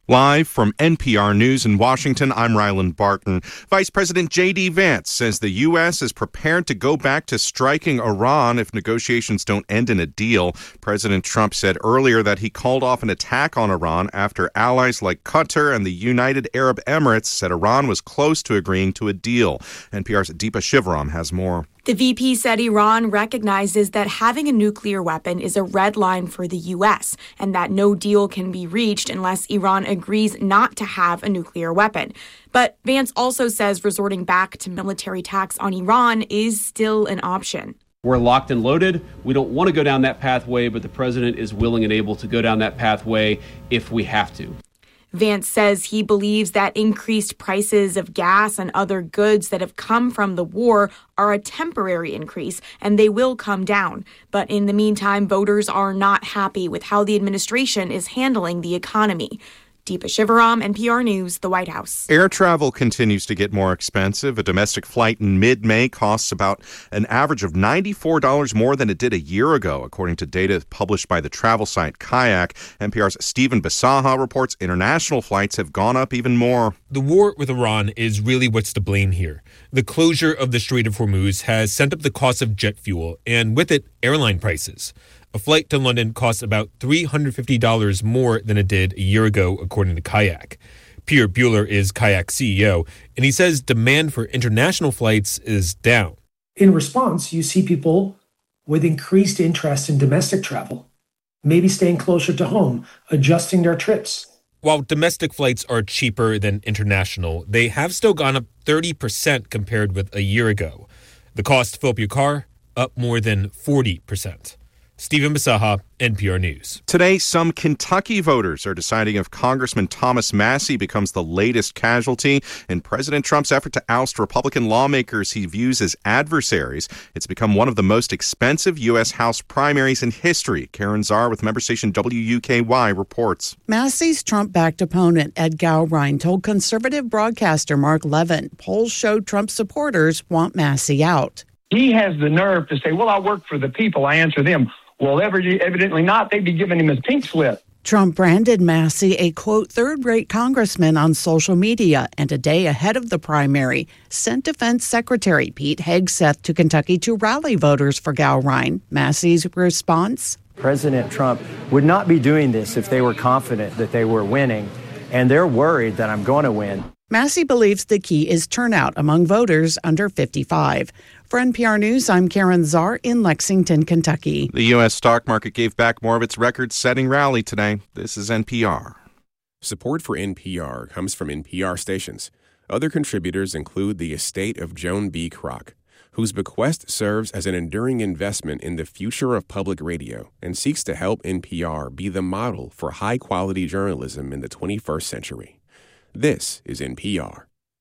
Live from NPR News in Washington, I'm Ryland Barton. Vice President J.D. Vance says the U.S. is prepared to go back to striking Iran if negotiations don't end in a deal. President Trump said earlier that he called off an attack on Iran after allies like Qatar and the United Arab Emirates said Iran was close to agreeing to a deal. NPR's Deepa Shivaram has more. The VP said Iran recognizes that having a nuclear weapon is a red line for the U.S. and that no deal can be reached unless Iran agrees not to have a nuclear weapon. But Vance also says resorting back to military attacks on Iran is still an option. We're locked and loaded. We don't want to go down that pathway, but the president is willing and able to go down that pathway if we have to. Vance says he believes that increased prices of gas and other goods that have come from the war are a temporary increase, and they will come down. But in the meantime, voters are not happy with how the administration is handling the economy. Deepa Shivaram, NPR News, the White House. Air travel continues to get more expensive. A domestic flight in mid-May costs about an average of $94 more than it did a year ago, according to data published by the travel site Kayak. NPR's Stephen Bisaha reports international flights have gone up even more. The war with Iran is really what's to blame here. The closure of the Strait of Hormuz has sent up the cost of jet fuel, and with it, airline prices. A flight to London costs about $350 more than it did a year ago, according to Kayak. Pierre Buehler is Kayak's CEO, and he says demand for international flights is down. In response, you see people with increased interest in domestic travel, maybe staying closer to home, adjusting their trips. While domestic flights are cheaper than international, they have still gone up 30% compared with a year ago. The cost to fill up your car, up more than 40%. Stephen Bisaha, NPR News. Today, some Kentucky voters are deciding if Congressman Thomas Massie becomes the latest casualty in President Trump's effort to oust Republican lawmakers he views as adversaries. It's become one of the most expensive U.S. House primaries in history. Karen Czar with member station WUKY reports. Massie's Trump-backed opponent, Ed Gowrine, told conservative broadcaster Mark Levin polls showed Trump supporters want Massie out. He has the nerve to say, well, I work for the people, I answer them. Well, evidently not. They'd be giving him his pink slip. Trump branded Massie a, quote, third-rate congressman on social media, and a day ahead of the primary, sent Defense Secretary Pete Hegseth to Kentucky to rally voters for Gowrine. Massie's response? President Trump would not be doing this if they were confident that they were winning, and they're worried that I'm going to win. Massie believes the key is turnout among voters under 55. For NPR News, I'm Karen Czar in Lexington, Kentucky. The U.S. stock market gave back more of its record-setting rally today. This is NPR. Support for NPR comes from NPR stations. Other contributors include the estate of Joan B. Kroc, whose bequest serves as an enduring investment in the future of public radio and seeks to help NPR be the model for high-quality journalism in the 21st century. This is NPR.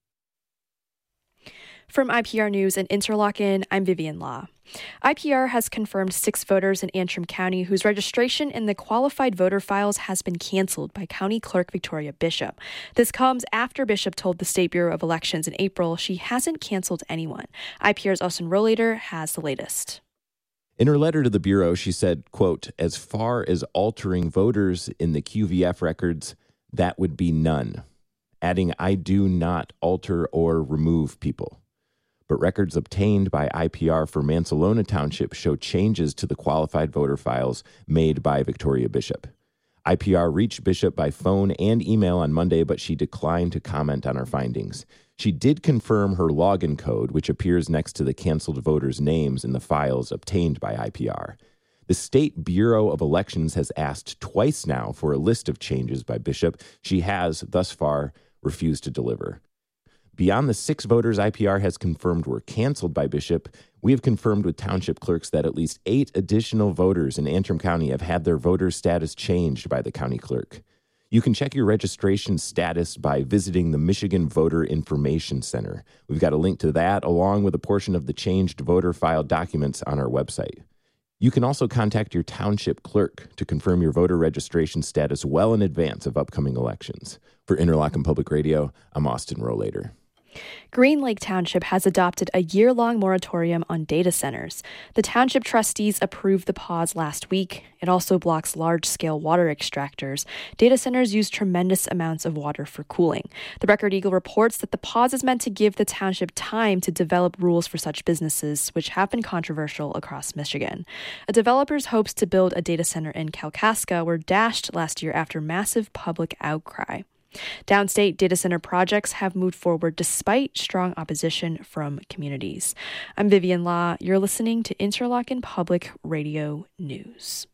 From IPR News in Interlochen, I'm Vivian Law. IPR has confirmed 6 voters in Antrim County whose registration in the qualified voter files has been canceled by County Clerk Victoria Bishop. This comes after Bishop told the State Bureau of Elections in April she hasn't canceled anyone. IPR's Austin Rollator has the latest. In her letter to the Bureau, she said, quote, as far as altering voters in the QVF records, that would be none. Adding, I do not alter or remove people. But records obtained by IPR for Mansalona Township show changes to the qualified voter files made by Victoria Bishop. IPR reached Bishop by phone and email on Monday, but she declined to comment on her findings. She did confirm her login code, which appears next to the canceled voters' names in the files obtained by IPR. The State Bureau of Elections has asked twice now for a list of changes by Bishop. She has, thus far, refused to deliver. Beyond the 6 voters IPR has confirmed were canceled by Bishop, we have confirmed with township clerks that at least 8 additional voters in Antrim County have had their voter status changed by the county clerk. You can check your registration status by visiting the Michigan Voter Information Center. We've got a link to that, along with a portion of the changed voter file documents on our website. You can also contact your township clerk to confirm your voter registration status well in advance of upcoming elections. For Interlochen Public Radio, I'm Austin Rollator. Green Lake Township has adopted a year-long moratorium on data centers. The township trustees approved the pause last week. It also blocks large-scale water extractors. Data centers use tremendous amounts of water for cooling. The Record Eagle reports that the pause is meant to give the township time to develop rules for such businesses, which have been controversial across Michigan. A developer's hopes to build a data center in Kalkaska were dashed last year after massive public outcry. Downstate data center projects have moved forward despite strong opposition from communities. I'm Vivian Law. You're listening to Interlochen Public Radio News.